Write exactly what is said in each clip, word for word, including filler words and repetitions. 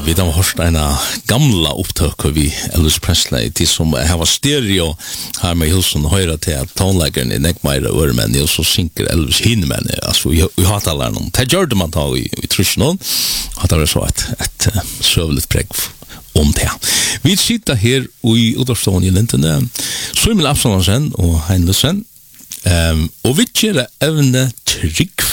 vi har hørt en gamla opptøk vi Elvis Presley til som har var stereo her med Hilson høyre til at tonleggeren i nekmeire øremenn og så synker Elvis hinmenn altså vi har hatt alle noen det gjør det man tar i, i trusjonen at det var så et, et uh, søvlet preg om det. Vi sitter her i Udderstående i Lintene Svimel Absalonsen og Heinlesen um, og vi kjører evne trygg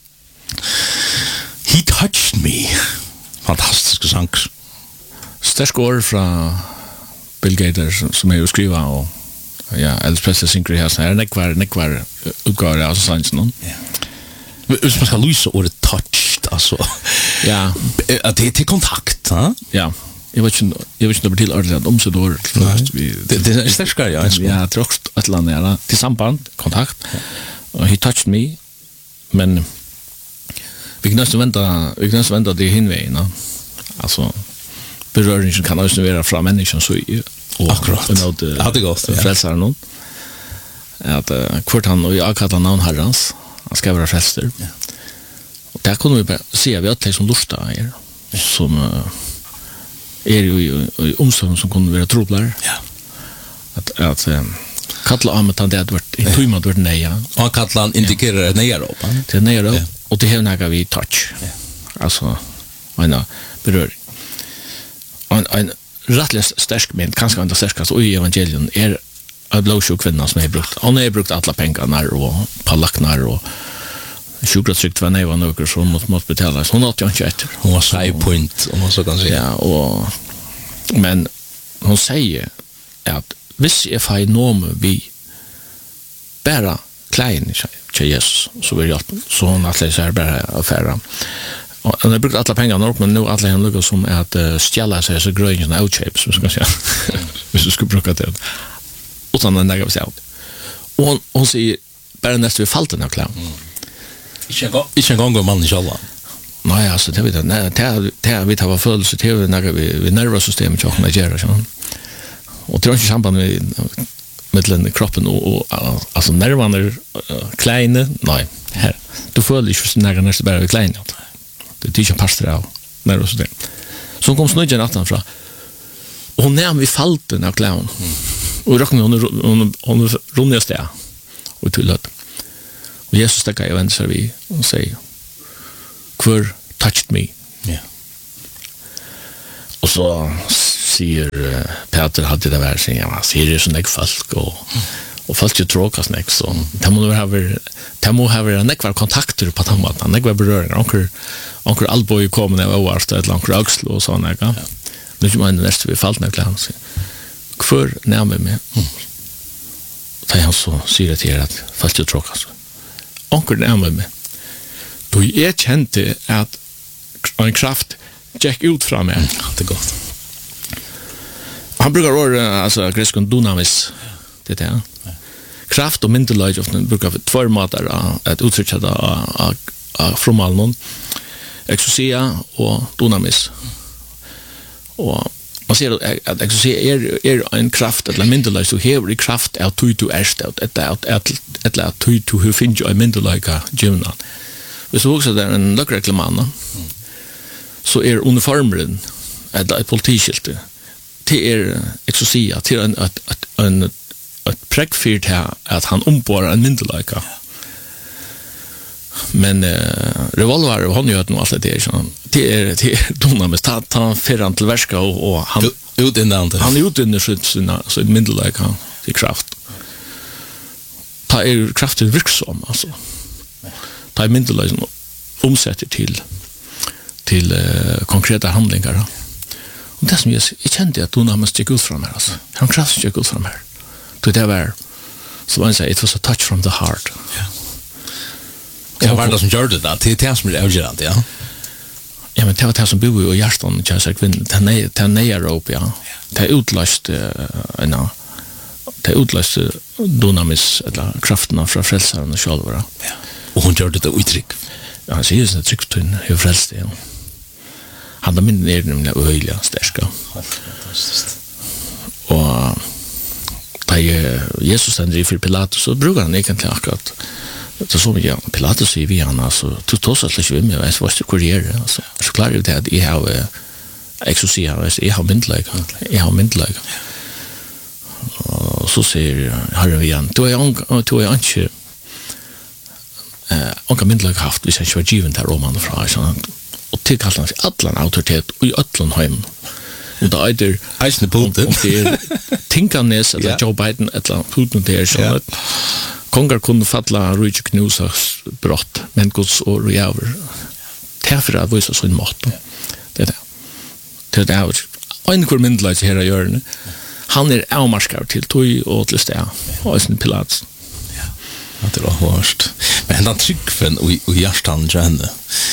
He Touched Me fantastiske sanger. Sterk år fra Bill Gates som er jo skriva og ja, Elvis Presley synger i halsen her. Nekvar, nekvar utgaver av sangen. Hvis man skal lyse ordet touched, altså. Ja. Det er til kontakt, ha? Ja. Jeg vet ikke, jeg vet ikke om det betyder ordentlig at omsett år. Det er sterskere, ja. Ja, det er også et eller annet, ja. Til samband, kontakt. Og He Touched Me, men vi kan nästan vänta vi kan nästan vänta det hinvägen va alltså beröringen kan också vara från människan så ju akkurat att det går frälsar någon att kvart han och jag kallar namn herrans han ska vara frälster ja och där kunde vi se vi att liksom lusta här som är ju omsorg som kunde vara troblar ja att att kalla om att det hade varit i tumad vart neja och kalla han indikerar neja då till neja då och det har några vi touch ja. Alltså en beröring en en rättligt stark men kanske inte starkast och i evangelion är en blåsjuk kvinna som har brukt hon har brukt alla pengarna och pallaknar och sjukvårdstrykt var nej var några som måste måste betala hon har inte ett hon var side point om man så kan säga ja och men hon säger att hvis jag får enorm vi bara klein till Jesus så vill jag så hon att läsa bara affären och han har brukt alla pengarna upp men nu alla han lukkar som att uh, stjäla sig så gröna outshapes så ska jag säga hvis du ska bruka det utan den där så och hon, hon säger bara nästan vi fallt den här klar inte en gång inte en gång går man inshallah nej alltså det vet jag nej det det vi tar full så det när vi vi nervsystemet och när gör så och det är inte samband med mellan kroppen och, och alltså nervarna är uh, kleina nej här du får ju just när nästa bara klein det är ju pastor av nerver så det så kom snöjen natten från och när vi fallt den av clown och rockade hon hon hon rundas där och till att och Jesus där kan vända sig vi och säga kvar touched me ja och så sier uh, Peter hade det där sen ja ser det som det folk och och folk ju tråkas näck så det måste ha varit det måste ha varit näck var kontakter på den maten näck var beröringar onkel onkel Alboy kom när var vart ett långt axel och så näga nu ju man nästa vi fallt när klar så för närmare mig så han så säger det att folk ju tråkas onkel närmare mig då jag kände att en kraft gick ut från mig det gott han brukar vara alltså greskon dynamis det där kraft och mental of den brukar två matar att uttrycka det av från allmän exousia och dynamis och man ser att exousia är är en kraft eller mental så här kraft är to to erst att att att att to to hur finns ju mental like Gemini vi såg också där en lokreklaman så är uniformen ett politiskilt det är exousia till en att att en ett präckfyrt här att han omborrar en myndelöka men uh, revolver och han gör nog allt det så det är det är dynamis ta ta förran till värska och, och han ut in där han är ute i sina så myndelöka i kraft ta är kraftigt virksom alltså ta myndelöka omsätter till till uh, konkreta handlingar och det som jag, jag kände att dynamis gick ut från här alltså han kraftigt gick ut från här to det var så man säger it was a touch from the heart ja det var det som gjorde det det är det som är avgörande ja ja men det var det som bor i hjärtan kan jag säga kvinnan den är den är rope ja det utlöst en det utlöst dynamis eller kraften från frälsaren och själva ja och hon gjorde det uttryck ja han säger det tryckt in hur frälst det han har min ner nämligen öliga starka och da Jesus han för Pilatus så brukar han egentligen akkurat det så vi Pilatus säger vi han alltså du tar så att vi med vet vad det kurier alltså så klart det att jag har Jeg så sier han, jeg har myndløyga, jeg har myndløyga. Og så sier Herren igjen, du er ikke onka myndløyga haft, hvis jeg ikke var givet til romanen fra, og tilkalt han seg atlan autoritet og i atlan heim. Og da er det eisne Putin. Om det er Tinkanes, eller Joe Biden, eller Putin, det er sånn at kongar kunne falla rujtje knusa brott, men Guds år og javer. Derfor er det vise sånn måte. Det er det. Det er det. Og en kvar myndelig til her hjørne, han er avmarskar til tog og til sted, og sin Pilatus. Ja, det var hårst. Men den tryggven og hjertan til henne,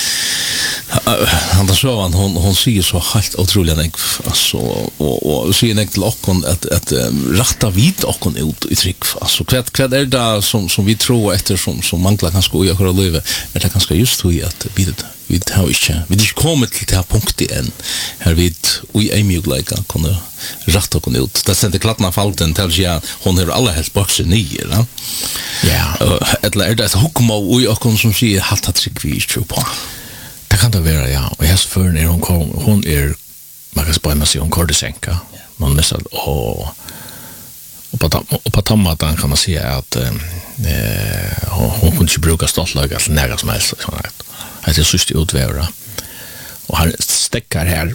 han så han hon hon säger så helt otroligt nek alltså och och säger nek till okkon att att rätta vit okkon ut i tryck alltså kvad kvad är det som som vi tror efter som som manglar kanske och göra löve men det kanske just hur att vi det vi har inte vi det kommer till det här punkten än här vid vi är ju like kunna rätta okkon ut det sen det klattna falten till jag hon har alla helst boxen nio va ja eller är det hukma och okkon som säger hatta tryck vi tror på. Det kan det være, ja. Og jeg spør når hun kom, hun er, man kan spørre meg si, hun kordesenka. Man missar, og, og på, og på tommaten kan man si at eh, hun, hun kunne ikke bruke stoltløg eller nære som helst. Sånn at det er sørste utvevra. Og han stekker her,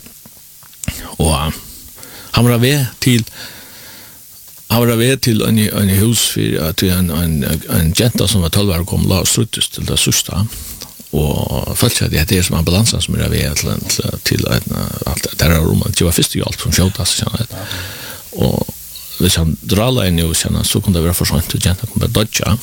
og han var ved til, han var ved til en, en hus for til en, en, en jenta som var tolv år kom, la struttes til det sørste. Og følte at det er som ambulansen som er ved til, til, til alt det er rommet. Det var første hjelp som skjøttes, og hvis han drar inn i husen, så kunne det være for sånt, og jenta kunne bare dodge.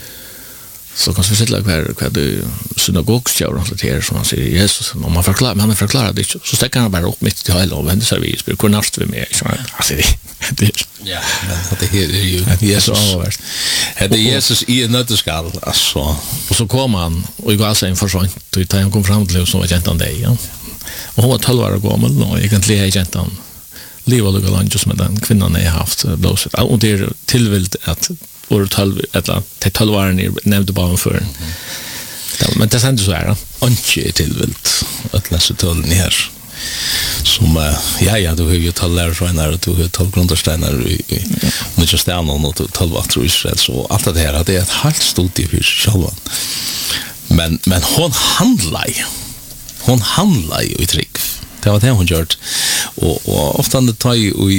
Så kan vi sitte hver, hver du synagogskjøver og til som han sier Jesus, og man forklarer, men han forklarer det ikke, så stekker han bare opp midt til hele og vender seg vi, spør hvor nærmest vi med, altså det det ja, men det her er jo Jesus. Det er Jesus i en nøtteskall, altså. Og så kom han, og jeg ga seg en for sånt, og da han kom frem til som var jentan deg, ja. Og hun var tolv år gammel, og egentlig er jentan livet og lukket landet som den kvinnan jeg har haft blåset. Og det er tilvilt at våre tolv, eller de tolv årene nevnte bare før. Men det sender så er det. Ikke er tilvilt at lese tolvene her. Som, ja, ja, du har jo tolv lærersteiner, du har tolv grundersteiner i mye stener, og tolv vatter i Israel, så alt det her, det er et halvt studie for sjølven. Men, men hon handler, hon handler jo i trygg. Det var det hon gjort. Og, og ofte han tar jo i